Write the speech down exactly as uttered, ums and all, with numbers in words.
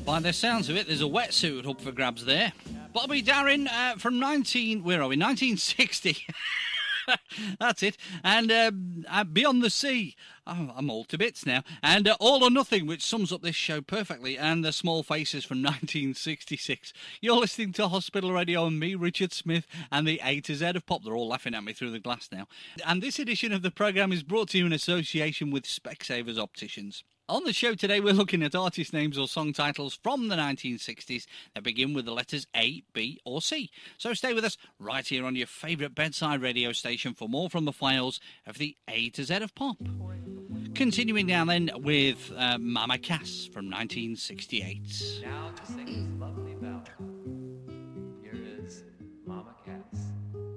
By the sounds of it, there's a wetsuit up for grabs there. Bobby Darin uh, from nineteen... Where are we? nineteen sixty. That's it. And um, uh, Beyond the Sea. Oh, I'm all to bits now. And uh, All or Nothing, which sums up this show perfectly. And The Small Faces from nineteen sixty-six. You're listening to Hospital Radio and me, Richard Smith, and the A to Z of Pop. They're all laughing at me through the glass now. And this edition of the programme is brought to you in association with Specsavers Opticians. On the show today, we're looking at artist names or song titles from the nineteen sixties that begin with the letters A, B or C. So stay with us right here on your favourite bedside radio station for more from the files of the A to Z of Pop. Continuing now then with uh, Mama Cass from nineteen sixty-eight. Now to sing